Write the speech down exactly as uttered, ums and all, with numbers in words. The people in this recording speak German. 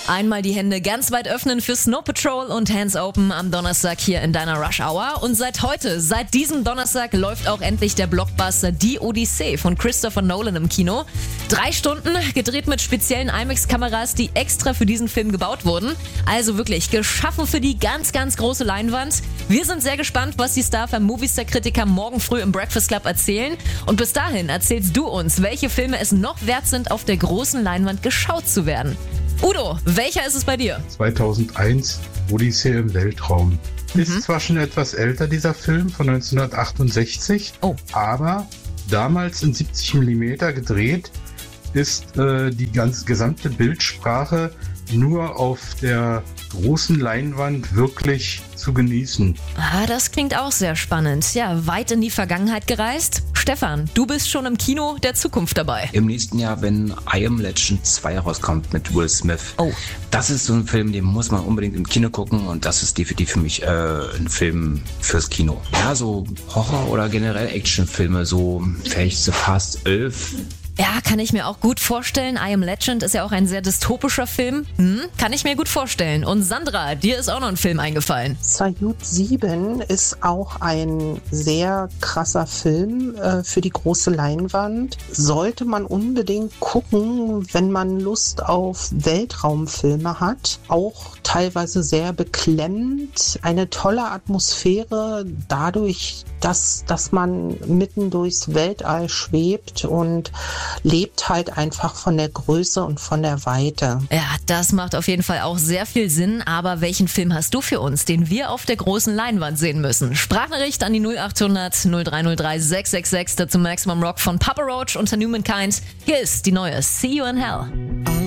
Einmal die Hände ganz weit öffnen für Snow Patrol und Hands Open am Donnerstag hier in deiner Rush Hour. Und seit heute, seit diesem Donnerstag, läuft auch endlich der Blockbuster Die Odyssee von Christopher Nolan im Kino. Drei Stunden, gedreht mit speziellen IMAX-Kameras, die extra für diesen Film gebaut wurden. Also wirklich geschaffen für die ganz, ganz große Leinwand. Wir sind sehr gespannt, was die Star-Fan-Movistar-Kritiker morgen früh im Breakfast Club erzählen. Und bis dahin erzählst du uns, welche Filme es noch wert sind, auf der großen Leinwand geschaut zu werden. Udo, welcher ist es bei dir? zweitausendeins, Odyssee im Weltraum. Ist mhm. zwar schon etwas älter, dieser Film, von neunzehnhundertachtundsechzig, oh. aber damals in siebzig Millimeter gedreht, ist äh, die ganze gesamte Bildsprache nur auf der großen Leinwand wirklich zu genießen. Ah, das klingt auch sehr spannend. Ja, weit in die Vergangenheit gereist. Stefan, du bist schon im Kino der Zukunft dabei. Im nächsten Jahr, wenn I Am Legend zwei rauskommt mit Will Smith. Oh. Das ist so ein Film, den muss man unbedingt im Kino gucken und das ist definitiv für mich äh, ein Film fürs Kino. Ja, so Horror- oder generell Actionfilme, so vielleicht so Fast elf. Ja, kann ich mir auch gut vorstellen. I Am Legend ist ja auch ein sehr dystopischer Film. Hm, kann ich mir gut vorstellen. Und Sandra, dir ist auch noch ein Film eingefallen. Saiyut sieben ist auch ein sehr krasser Film äh, für die große Leinwand. Sollte man unbedingt gucken, wenn man Lust auf Weltraumfilme hat. Auch teilweise sehr beklemmend. Eine tolle Atmosphäre dadurch, dass, dass man mitten durchs Weltall schwebt und lebt halt einfach von der Größe und von der Weite. Ja, das macht auf jeden Fall auch sehr viel Sinn. Aber welchen Film hast du für uns, den wir auf der großen Leinwand sehen müssen? Sprachnachricht an die null achthundert null drei null drei sechs sechs sechs, dazu Maximum Rock von Papa Roach unter Newmankind. Hier ist die neue See You in Hell.